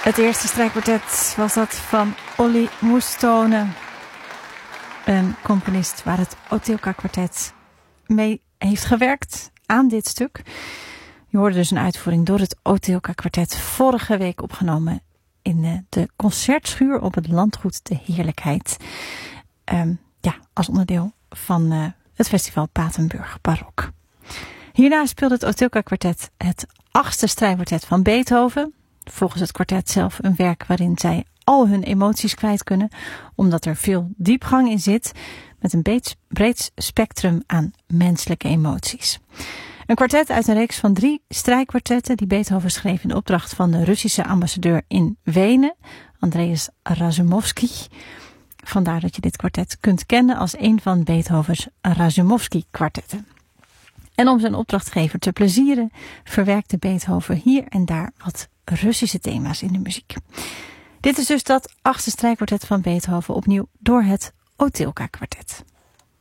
Het eerste strijkkwartet was dat van Olly Moestone, een componist waar het Otilka Kwartet mee heeft gewerkt aan dit stuk. Je hoorde dus een uitvoering door het Otilka Kwartet, vorige week opgenomen in de concertschuur op het landgoed De Heerlijkheid. Als onderdeel van het festival Patenburg Barok. Hierna speelde het Otilka Kwartet het 8e strijkkwartet van Beethoven. Volgens het kwartet zelf een werk waarin zij al hun emoties kwijt kunnen, omdat er veel diepgang in zit, met een breed spectrum aan menselijke emoties. Een kwartet uit een reeks van 3 strijkkwartetten die Beethoven schreef in opdracht van de Russische ambassadeur in Wenen, Andreas Razumovsky. Vandaar dat je dit kwartet kunt kennen als een van Beethovens Razumovsky-kwartetten. En om zijn opdrachtgever te plezieren, verwerkte Beethoven hier en daar wat Russische thema's in de muziek. Dit is dus dat 8e strijkkwartet van Beethoven, opnieuw door het Otilka Kwartet.